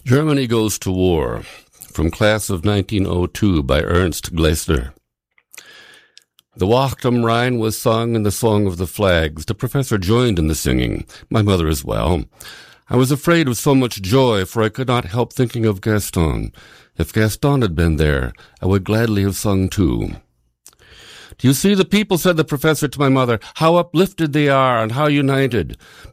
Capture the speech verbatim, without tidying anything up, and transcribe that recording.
Germany Goes to War, from Class of nineteen oh two by Ernst Glessner. The Wacht am Rhein was sung in the Song of the Flags. The professor joined in the singing, my mother as well. I was afraid of so much joy, for I could not help thinking of Gaston. If Gaston had been there, I would gladly have sung too. Do you see the people, said the professor to my mother, how uplifted they are and how united?